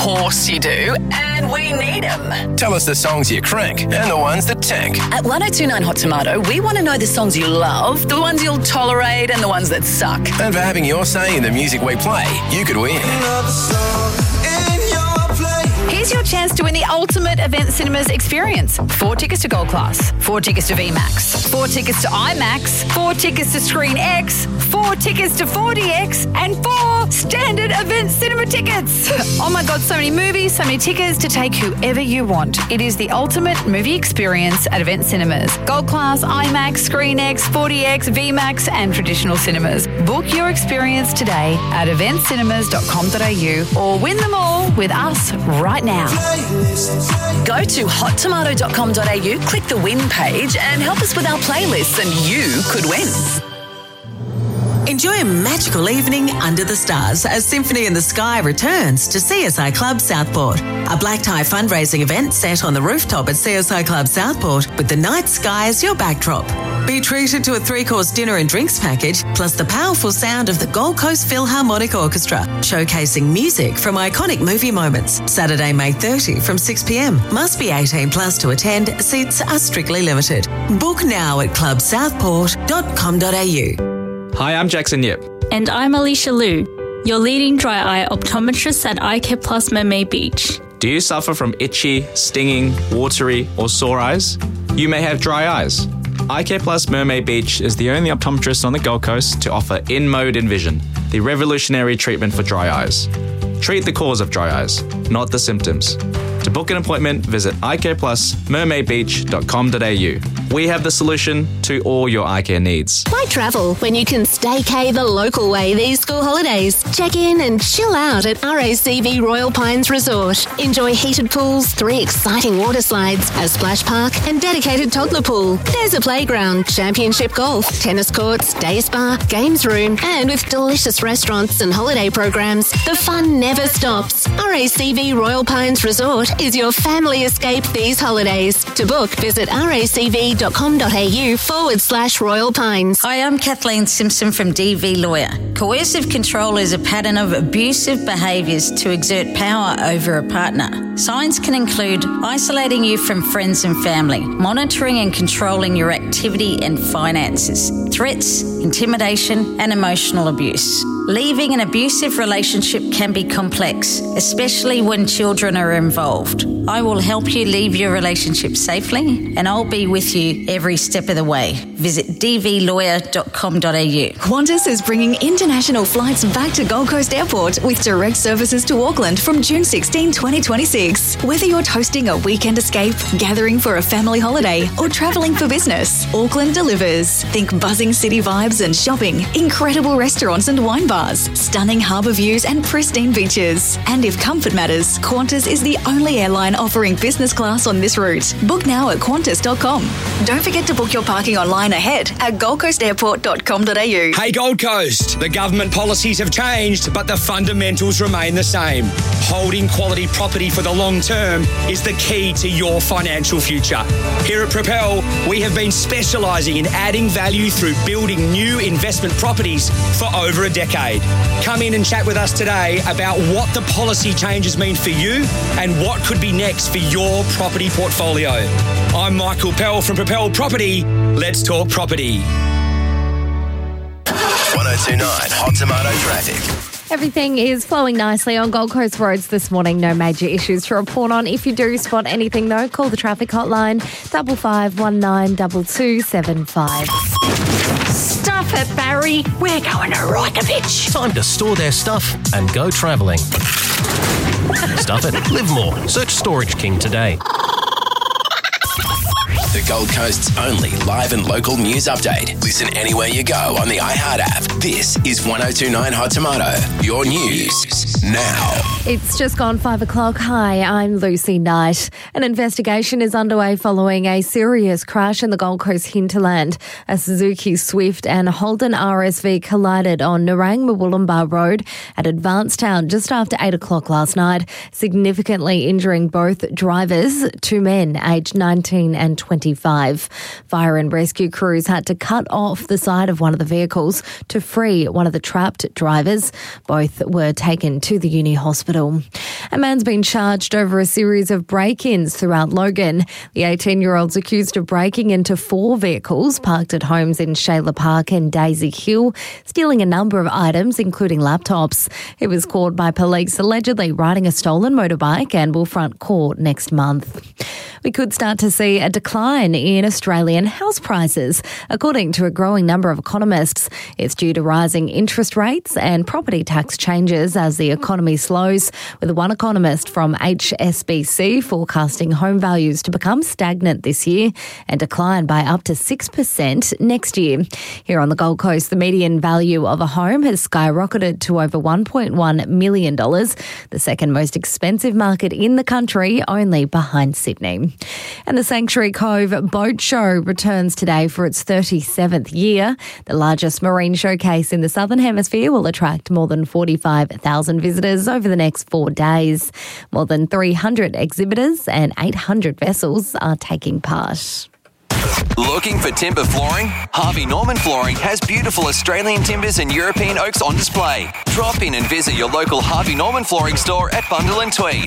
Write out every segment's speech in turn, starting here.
Course you do, and we need them. Tell us the songs you crank and the ones that tank. At 1029 Hot Tomato, we want to know the songs you love, the ones you'll tolerate, and the ones that suck. And for having your say in the music we play, you could win. Here's your chance to win the ultimate Event Cinemas experience. 4 tickets to Gold Class, 4 tickets to VMAX, 4 tickets to IMAX, 4 tickets to Screen X, 4 tickets to 4DX, and 4 standard Event Cinema tickets. Oh my God, so many movies, so many tickets to take whoever you want. It is the ultimate movie experience at Event Cinemas. Gold Class, IMAX, Screen X, 4DX, VMAX, and traditional cinemas. Book your experience today at eventcinemas.com.au or win them all with us right now. Go to hottomato.com.au, click the win page and help us with our playlists and you could win. Enjoy a magical evening under the stars as Symphony in the Sky returns to CSI Club Southport. A black tie fundraising event set on the rooftop at CSI Club Southport with the night sky as your backdrop. Be treated to a 3-course dinner and drinks package, plus the powerful sound of the Gold Coast Philharmonic Orchestra, showcasing music from iconic movie moments. Saturday, May 30 from 6 p.m. Must be 18 plus to attend. Seats are strictly limited. Book now at clubsouthport.com.au. Hi, I'm Jackson Yip. And I'm Alicia Liu, your leading dry eye optometrist at Eye Care Plus Mermaid Beach. Do you suffer from itchy, stinging, watery, or sore eyes? You may have dry eyes. Eye Care Plus Mermaid Beach is the only optometrist on the Gold Coast to offer InMode Envision, the revolutionary treatment for dry eyes. Treat the cause of dry eyes, not the symptoms. To book an appointment, visit eyecareplusmermaidbeach.com.au. We have the solution to all your eye care needs. Why travel when you can staycay the local way these school holidays? Check in and chill out at RACV Royal Pines Resort. Enjoy heated pools, 3 exciting water slides, a splash park and dedicated toddler pool. There's a playground, championship golf, tennis courts, day spa, games room, and with delicious restaurants and holiday programs, the fun never stops. RACV Royal Pines Resort is your family escape these holidays. To book, visit racv.com.au/Royal Pines. Hi, I'm Kathleen Simpson from DV Lawyer. Coercive control is a pattern of abusive behaviours to exert power over a partner. Signs can include isolating you from friends and family, monitoring and controlling your activity and finances, threats, intimidation, and emotional abuse. Leaving an abusive relationship can be complex, especially when children are involved. I will help you leave your relationship safely, and I'll be with you every step of the way. Visit dvlawyer.com.au. Qantas is bringing international flights back to Gold Coast Airport with direct services to Auckland from June 16, 2026. Whether you're hosting a weekend escape, gathering for a family holiday, or travelling for business, Auckland delivers. Think buzzing city vibes and shopping, incredible restaurants and wine bars, stunning harbour views and pristine beaches. And if comfort matters, Qantas is the only airline offering business class on this route. Book now at qantas.com. Don't forget to book your parking online ahead at goldcoastairport.com.au. Hey Gold Coast, the government policies have changed, but the fundamentals remain the same. Holding quality property for the long term is the key to your financial future. Here at Propel, we have been specialising in adding value through building new investment properties for over a decade. Come in and chat with us today about what the policy changes mean for you and what could be next for your property portfolio. I'm Michael Pell from Propel Property. Let's talk property. 1029 Hot Tomato Traffic. Everything is flowing nicely on Gold Coast roads this morning. No major issues to report on. If you do spot anything, though, call the traffic hotline 55192275. Stuff it, Barry. We're going to rock a pitch. Time to store their stuff and go travelling. Stuff it. Live more. Search Storage King today. The Gold Coast's only live and local news update. Listen anywhere you go on the iHeart app. This is 1029 Hot Tomato. Your news now. It's just gone 5 o'clock. Hi, I'm Lucy Knight. An investigation is underway following a serious crash in the Gold Coast hinterland. A Suzuki Swift and Holden RSV collided on Nerang Murwillumbah Road at Advancetown just after 8 o'clock last night, significantly injuring both drivers, 2 men aged 19 and 25. Fire and rescue crews had to cut off the side of one of the vehicles to free one of the trapped drivers. Both were taken to the Uni Hospital. hospital. A man's been charged over a series of break-ins throughout Logan. The 18-year-old's accused of breaking into 4 vehicles parked at homes in Shayla Park and Daisy Hill, stealing a number of items, including laptops. He was caught by police allegedly riding a stolen motorbike and will front court next month. We could start to see a decline in Australian house prices, according to a growing number of economists. It's due to rising interest rates and property tax changes as the economy slows, with one economist from HSBC forecasting home values to become stagnant this year and decline by up to 6% next year. Here on the Gold Coast, the median value of a home has skyrocketed to over $1.1 million, the second most expensive market in the country, only behind Sydney. And the Sanctuary Cove Boat Show returns today for its 37th year. The largest marine showcase in the Southern Hemisphere will attract more than 45,000 visitors over the next 4 days. More than 300 exhibitors and 800 vessels are taking part. Looking for timber flooring? Harvey Norman Flooring has beautiful Australian timbers and European oaks on display. Drop in and visit your local Harvey Norman Flooring store at Bundle and Tweed.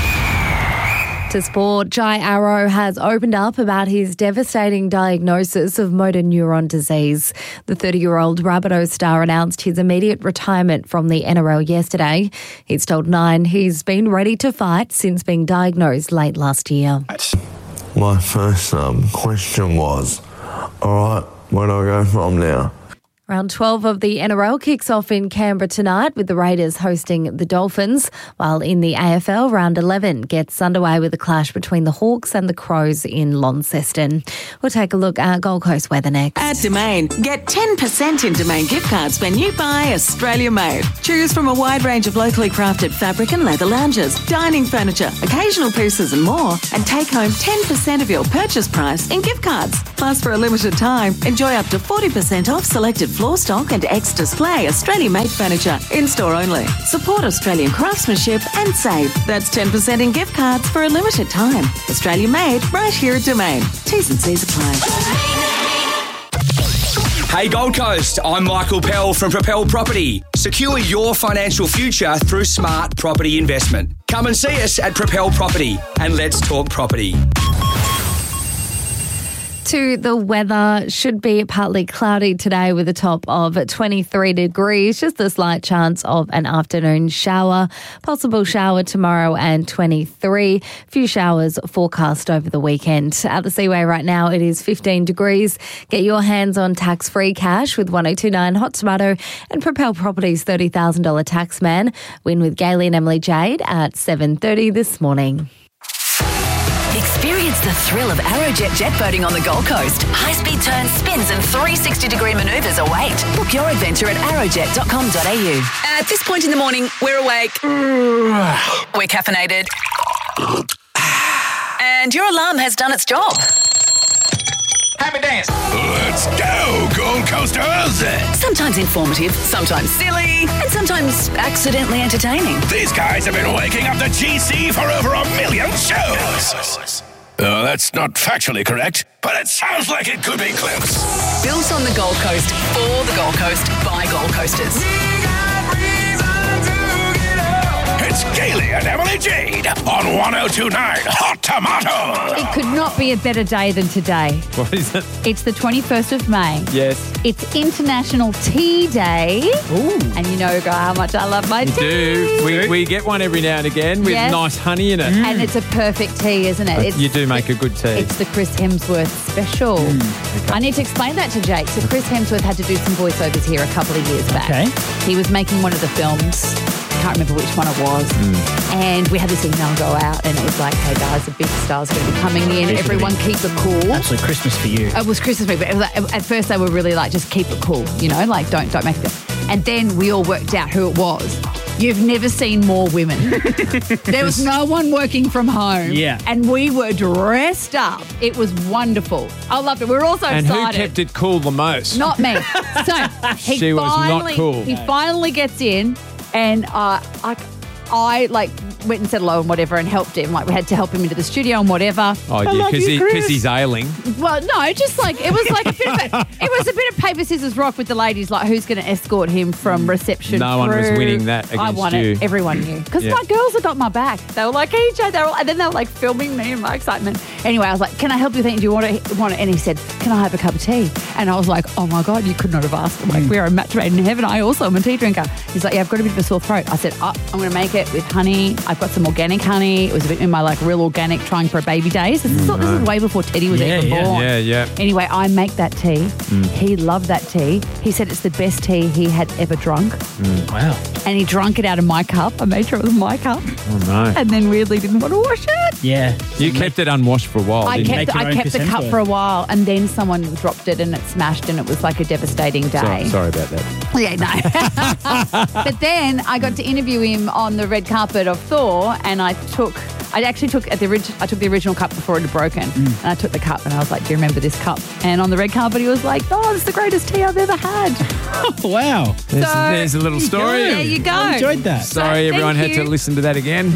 To sport, Jai Arrow has opened up about his devastating diagnosis of motor neuron disease. The 30-year-old Rabbitohs star announced his immediate retirement from the NRL yesterday. He's told Nine he's been ready to fight since being diagnosed late last year. My first question was, all right, where do I go from now? Round 12 of the NRL kicks off in Canberra tonight with the Raiders hosting the Dolphins, while in the AFL, round 11 gets underway with a clash between the Hawks and the Crows in Launceston. We'll take a look at Gold Coast weather next. At Domain, get 10% in Domain gift cards when you buy Australia Made. Choose from a wide range of locally crafted fabric and leather lounges, dining furniture, occasional pieces and more, and take home 10% of your purchase price in gift cards. Plus, for a limited time, enjoy up to 40% off selected floor stock and ex-display Australia-made furniture. In-store only. Support Australian craftsmanship and save. That's 10% in gift cards for a limited time. Australia-made, right here at Domain. T's and C's apply. Hey Gold Coast, I'm Michael Pell from Propel Property. Secure your financial future through smart property investment. Come and see us at Propel Property and let's talk property. To the weather, should be partly cloudy today with a top of 23 degrees, just a slight chance of an afternoon shower, possible shower tomorrow and 23, few showers forecast over the weekend. At the Seaway right now it is 15 degrees. Get your hands on tax-free cash with 1029 Hot Tomato and Propel Properties $30,000 tax man. Win with Gailey and Emily Jade at 7:30 this morning. Experience the thrill of Aerojet jet boating on the Gold Coast. High-speed turns, spins and 360-degree manoeuvres await. Book your adventure at aerojet.com.au. At this point in the morning, we're awake. We're caffeinated. And your alarm has done its job. Happy dance. Let's go, Gold Coasters. Sometimes informative, sometimes silly, and sometimes accidentally entertaining. These guys have been waking up the GC for over 1 million shows. That's not factually correct, but it sounds like it could be close. Built on the Gold Coast, for the Gold Coast, by Gold Coasters. It's Gailey and Emily Jade on 1029 Hot Tomato. It could not be a better day than today. What is it? It's the 21st of May. Yes. It's International Tea Day. Ooh. And you know how much I love my tea. We get one every now and again with nice honey in it. And it's a perfect tea, isn't it? You do make a good tea. It's the Chris Hemsworth special. Okay. I need to explain that to Jake. So Chris Hemsworth had to do some voiceovers here a couple of years back. Okay. He was making one of the films. Can't remember which one it was. And we had this email go out and it was like, hey guys, the big star's going to be coming in. Everyone keep it cool. Absolute Christmas for you. It was Christmas for me, but it was like, at first they were really like, just keep it cool, you know, like don't make it. And then we all worked out who it was. You've never seen more women. There was no one working from home. Yeah. And we were dressed up. It was wonderful. I loved it. We were all so and excited. who kept it cool the most? Not me. So She was not cool. He finally gets in and I went and said hello and whatever and helped him. Like we had to help him into the studio and whatever. Oh yeah, because he's ailing. Well, no, just it was like it was a bit of paper, scissors, rock with the ladies. Like who's going to escort him from reception? No one was winning that against I won you. it. Everyone knew because my girls had got my back. They were like, EJ, and then they were filming me and my excitement. Anyway, I was like, can I help you with anything? Do you want it? And he said, can I have a cup of tea? And I was like, oh my God, you could not have asked. We are a match made in heaven. I also am a tea drinker. He's like, yeah, I've got a bit of a sore throat. I said, I'm going to make it with honey. I've got some organic honey. It was a bit in my real organic trying for a baby days. This is way before Teddy was even born. Yeah. Anyway, I make that tea. He loved that tea. He said it's the best tea he had ever drunk. Wow. And he drank it out of my cup. I made sure it was my cup. Oh no. And then weirdly didn't want to wash it. Yeah. You kept it unwashed for a while, I didn't kept the cup for a while and then someone dropped it and it smashed and it was like a devastating day. Sorry about that. Yeah, no. But then I got to interview him on the red carpet of Thor and I took the original cup before it had broken and I took the cup and I was like, do you remember this cup? And on the red carpet he was like, oh, this is the greatest tea I've ever had. Wow. There's a little story. There you go. I enjoyed that. Sorry, everyone had to listen to that again.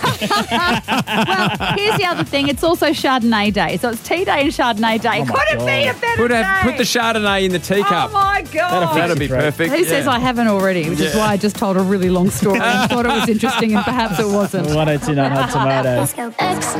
Well, here's the other thing. It's also Chardonnay Day. So it's Tea Day and Chardonnay Day. Couldn't be a better day. Put the Chardonnay in the teacup. Oh, my God. That'll be perfect. Who says I haven't already? Which is why I just told a really long story and thought it was interesting and perhaps it wasn't. 1029 Hot Tomatoes.